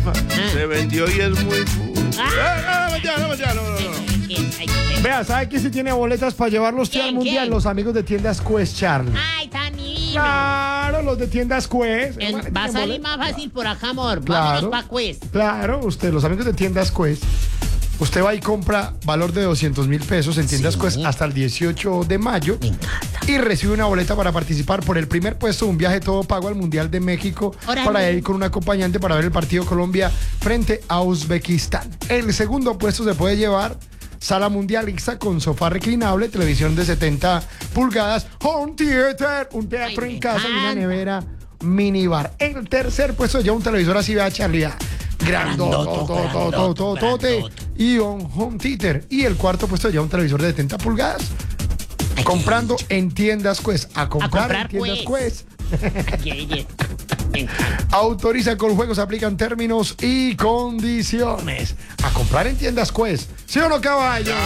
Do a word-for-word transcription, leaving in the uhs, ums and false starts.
Se vendió y es muy... Ah. Eh, no, no, ya, no, no, no, no. Vea, ¿sabe quién sí tiene boletas para llevarlos al ¿Quién, mundial? quién? Los amigos de Tiendas Quest, Charlie. Ay, tan divino. Claro, los de Tiendas Quest. El- Hermano, va a ¿tienen salir boletas? más fácil por acá, amor. Claro. Vámonos pa' Quest. Claro, usted, los amigos de Tiendas Quest. Usted va y compra valor de doscientos mil pesos en Tiendas Sí. Quest hasta el dieciocho de mayo Me encanta. y recibe una boleta para participar por el primer puesto de un viaje todo pago al Mundial de México Órale. para ir con un acompañante para ver el partido Colombia frente a Uzbekistán. El segundo puesto se puede llevar sala mundialista con sofá reclinable, televisión de setenta pulgadas, home theater, un teatro Ay, en me casa y una encanta. nevera minibar. El tercer puesto ya un televisor así, vea, Charlie. Grandoto, Grandototototote grandoto. y un home theater. Y el cuarto puesto ya un televisor de setenta pulgadas. Ay, Comprando qué en Tiendas Quest. A comprar, comprar, en Tiendas pues. Quest. Yeah, yeah. Me encanta. Autoriza con juegos, aplican términos y condiciones. A comprar en Tiendas Quest. ¿Sí o no, caballo?